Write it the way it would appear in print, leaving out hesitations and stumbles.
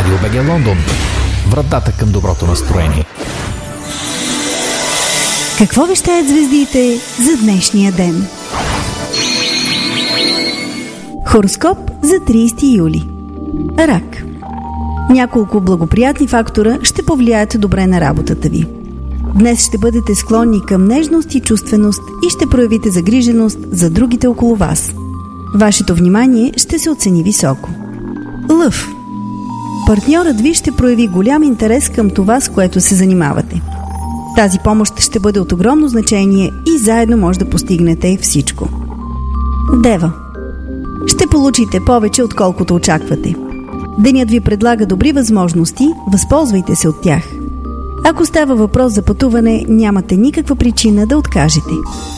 Радио БГ Лондон. Вратата към доброто настроение. Какво вещаят звездите за днешния ден? Хороскоп за 30 юли. Рак. Няколко благоприятни фактора ще повлияят добре на работата ви. Днес ще бъдете склонни към нежност и чувственост и ще проявите загриженост за другите около вас. Вашето внимание ще се оцени високо. Лъв. Партньорът ви ще прояви голям интерес към това, с което се занимавате. Тази помощ ще бъде от огромно значение и заедно може да постигнете всичко. Дева. Ще получите повече, отколкото очаквате. Денят ви предлага добри възможности, възползвайте се от тях. Ако става въпрос за пътуване, нямате никаква причина да откажете.